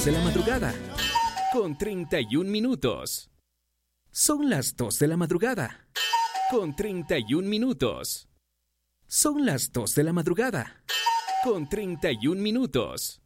de la madrugada, con 31 minutos. Son las 2 de la madrugada, con 31 minutos. Son las 2 de la madrugada, con 31 minutos.